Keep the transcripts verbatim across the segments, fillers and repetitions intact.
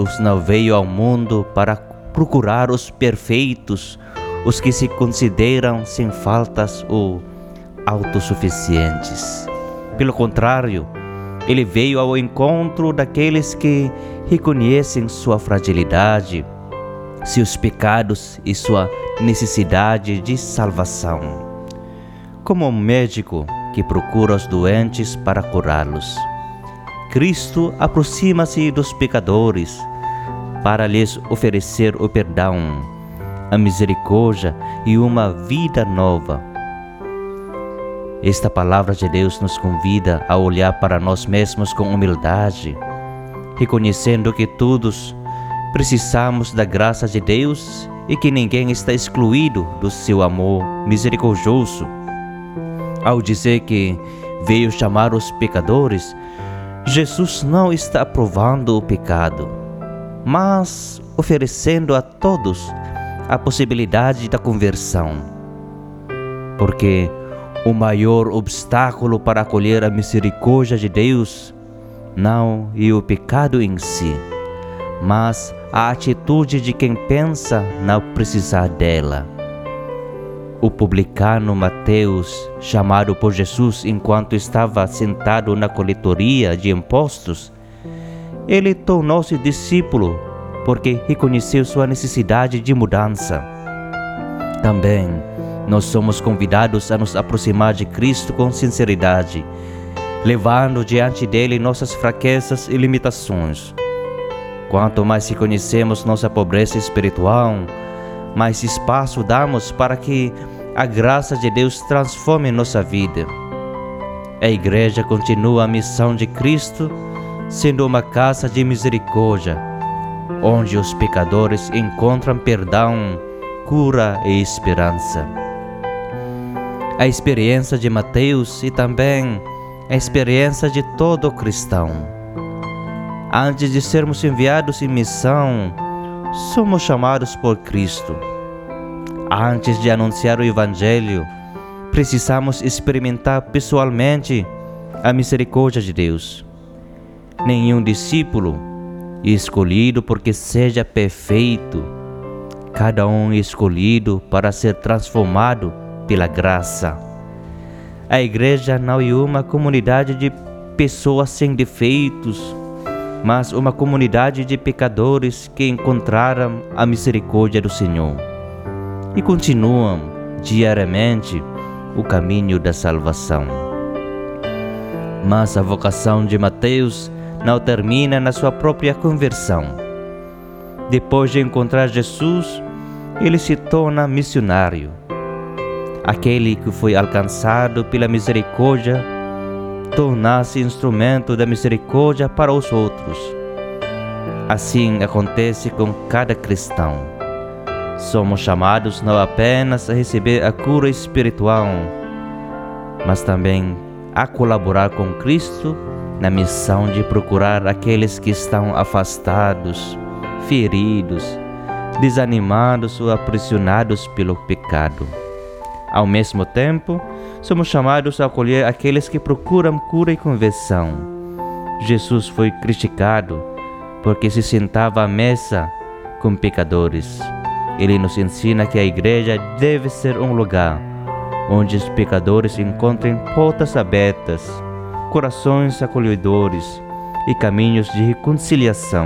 Jesus não veio ao mundo para procurar os perfeitos, os que se consideram sem faltas ou autossuficientes. Pelo contrário, ele veio ao encontro daqueles que reconhecem sua fragilidade, seus pecados e sua necessidade de salvação. Como um médico que procura os doentes para curá-los, Cristo aproxima-se dos pecadores para lhes oferecer o perdão, a misericórdia e uma vida nova. Esta palavra de Deus nos convida a olhar para nós mesmos com humildade, reconhecendo que todos precisamos da graça de Deus e que ninguém está excluído do seu amor misericordioso. Ao dizer que veio chamar os pecadores, Jesus não está aprovando o pecado, mas oferecendo a todos a possibilidade da conversão. Porque o maior obstáculo para acolher a misericórdia de Deus não é o pecado em si, mas a atitude de quem pensa não precisar dela. O publicano Mateus, chamado por Jesus enquanto estava sentado na coletoria de impostos, ele tornou-se discípulo porque reconheceu sua necessidade de mudança. Também nós somos convidados a nos aproximar de Cristo com sinceridade, levando diante dele nossas fraquezas e limitações. Quanto mais reconhecemos nossa pobreza espiritual, mais espaço damos para que a graça de Deus transforme nossa vida. A igreja continua a missão de Cristo, sendo uma casa de misericórdia, onde os pecadores encontram perdão, cura e esperança. A experiência de Mateus e também a experiência de todo cristão. Antes de sermos enviados em missão, somos chamados por Cristo. Antes de anunciar o Evangelho, precisamos experimentar pessoalmente a misericórdia de Deus. Nenhum discípulo é escolhido porque seja perfeito. Cada um é escolhido para ser transformado pela graça. A igreja não é uma comunidade de pessoas sem defeitos, mas uma comunidade de pecadores que encontraram a misericórdia do Senhor e continuam diariamente o caminho da salvação. Mas a vocação de Mateus não termina na sua própria conversão. Depois de encontrar Jesus, ele se torna missionário. Aquele que foi alcançado pela misericórdia torna-se instrumento da misericórdia para os outros. Assim acontece com cada cristão. Somos chamados não apenas a receber a cura espiritual, mas também a colaborar com Cristo na missão de procurar aqueles que estão afastados, feridos, desanimados ou aprisionados pelo pecado. Ao mesmo tempo, somos chamados a acolher aqueles que procuram cura e conversão. Jesus foi criticado porque se sentava à mesa com pecadores. Ele nos ensina que a igreja deve ser um lugar onde os pecadores encontrem portas abertas, corações acolhedores e caminhos de reconciliação.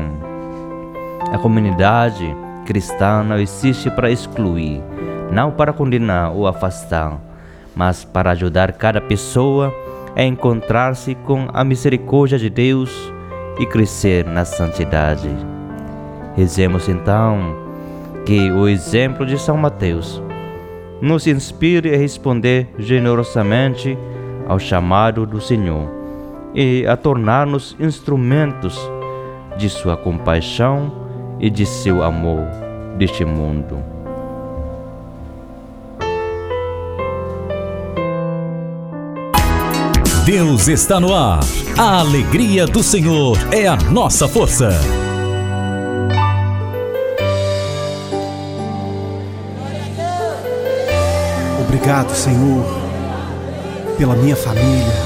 A comunidade cristã não existe para excluir, não para condenar ou afastar, mas para ajudar cada pessoa a encontrar-se com a misericórdia de Deus e crescer na santidade. Rezemos então que o exemplo de São Mateus nos inspire a responder generosamente ao chamado do Senhor e a tornar-nos instrumentos de sua compaixão e de seu amor deste mundo. Deus está no ar. A alegria do Senhor é a nossa força. Obrigado, Senhor, pela minha família.